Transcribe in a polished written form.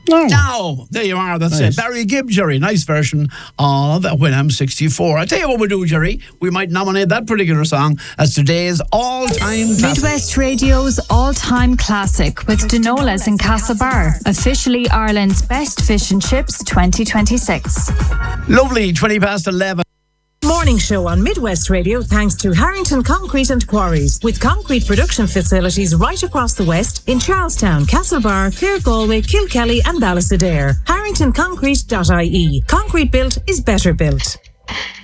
No. Now, there you are. That's Nice. it. Barry Gibb, Jerry. Nice version of When I'm 64. I tell you what we'll do, Jerry. We might nominate that particular song as today's all-time classic. Midwest Radio's all-time classic with Denola's in Castlebar. Officially Ireland's best fish and chips 2026. Lovely, 11:20. Morning show on Midwest Radio thanks to Harrington Concrete and Quarries, with concrete production facilities right across the west in Charlestown, Castlebar, Claregalway, Kilkelly and Ballisadair. HarringtonConcrete.ie. Concrete built is better built.